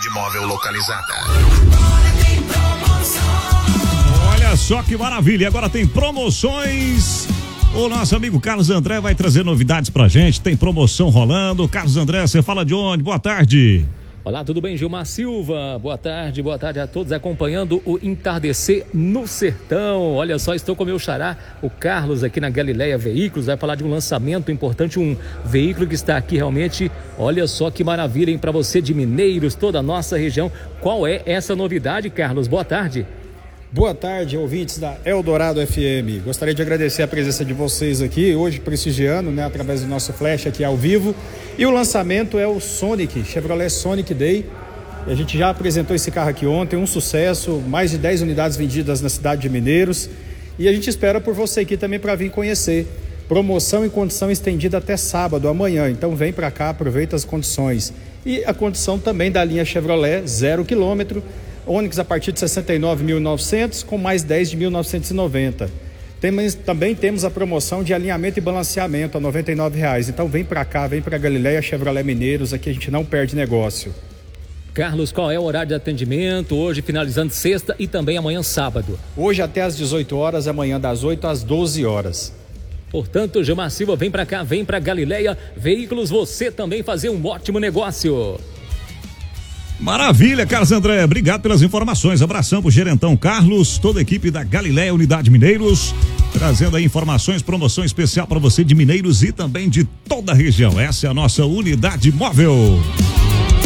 unidade móvel localizada. Olha só que maravilha, agora tem promoções. O nosso amigo Carlos André vai trazer novidades pra gente, tem promoção rolando. Carlos André, você fala de onde? Boa tarde. Olá, tudo bem? Gilmar Silva, boa tarde a todos acompanhando o Entardecer no Sertão. Olha só, estou com o meu xará, o Carlos, aqui na Galileia Veículos, vai falar de um lançamento importante, um veículo que está aqui realmente, olha só que maravilha, hein, para você de Mineiros, toda a nossa região. Qual é essa novidade, Carlos? Boa tarde. Boa tarde, ouvintes da Eldorado FM. Gostaria de agradecer a presença de vocês aqui, hoje prestigiando, né, através do nosso flash aqui ao vivo. E o lançamento é o Sonic, Chevrolet Sonic Day. A gente já apresentou esse carro aqui ontem, um sucesso, mais de 10 unidades vendidas na cidade de Mineiros. E a gente espera por você aqui também para vir conhecer. Promoção em condição estendida até sábado, amanhã. Então vem para cá, aproveita as condições. E a condição também da linha Chevrolet, 0 km. Onix a partir de 69.900 com mais 10 de 1.990. Também temos a promoção de alinhamento e balanceamento a R$ 99,00. Então vem para cá, vem para Galileia Chevrolet Mineiros, aqui a gente não perde negócio. Carlos, qual é o horário de atendimento hoje, finalizando sexta e também amanhã sábado? Hoje até às 18 horas, amanhã das 8 às 12 horas. Portanto, Gilmar Silva, vem para cá, vem para Galileia Veículos, você também fazer um ótimo negócio. Maravilha, Carlos André, obrigado pelas informações, abração pro gerentão Carlos, toda a equipe da Galileia Unidade Mineiros, trazendo aí informações, promoção especial para você de Mineiros e também de toda a região. Essa é a nossa unidade móvel.